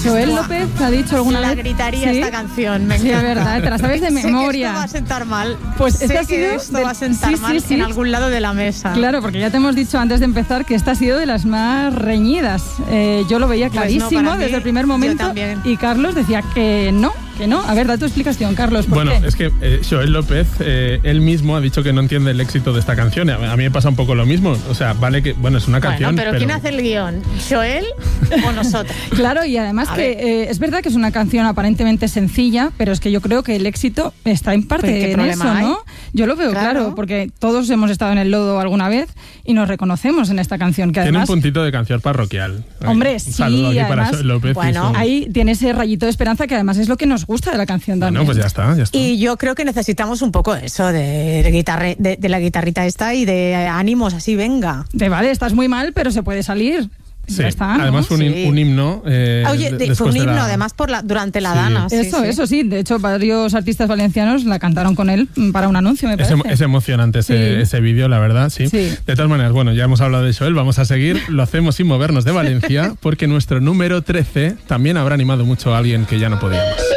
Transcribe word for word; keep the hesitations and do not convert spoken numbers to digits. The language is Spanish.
Joel López ha dicho alguna la vez... La gritaría ¿sí? esta canción, me sí, encanta. Sí, es verdad, te la sabes de memoria. Sé que esto va a sentar mal. Pues sé esta ha que sido esto de... va a sentar sí, mal sí, sí. en algún lado de la mesa. Claro, porque ya te hemos dicho antes de empezar que esta ha sido de las más reñidas. Eh, yo lo veía clarísimo pues no, para desde mí, el primer momento. yo también. Y Carlos decía que no, que no. A ver, da tu explicación, Carlos. ¿por Bueno, qué? es que eh, Joel López, eh, él mismo ha dicho que no entiende el éxito de esta canción. A, a mí me pasa un poco lo mismo. O sea, vale que, bueno, es una canción, bueno, pero, pero... ¿quién hace el guión? ¿Joel o nosotros? Claro, y además A que eh, es verdad que es una canción aparentemente sencilla, pero es que yo creo que el éxito está en parte Pues, ¿qué en problema eso, hay? ¿no? Yo lo veo claro. Claro. porque todos hemos estado en el lodo alguna vez y nos reconocemos en esta canción, que Tiene además... un puntito de canción parroquial. Hombre, Un sí, saludo aquí además, para Joel López. bueno, y su- Ahí tiene ese rayito de esperanza que además es lo que nos gusta de la canción también. Bueno, pues ya está, ya está. Y yo creo que necesitamos un poco eso de, de, guitarre, de, de la guitarrita esta y de ánimos, así, venga. De vale, estás muy mal, pero se puede salir. Sí, Ya está, ¿no? además fue un, Sí. un himno. Eh, Oye, de- de- fue después un de himno, la- además, por la, durante la Sí. dana. sí, Eso, sí. eso sí. De hecho, varios artistas valencianos la cantaron con él mm, para un anuncio, me Es, parece. em- es emocionante ese, Sí. ese vídeo, la verdad, sí. Sí. De todas maneras, bueno, ya hemos hablado de Joel, vamos a seguir. Lo hacemos sin movernos de Valencia, porque nuestro número trece también habrá animado mucho a alguien que ya no podíamos.